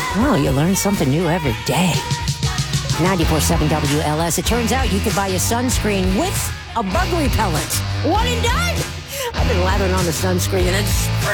Well, you learn something new every day. 94.7 WLS. It turns out you could buy a sunscreen with a bug repellent. One and done. I've been lathering on the sunscreen and it's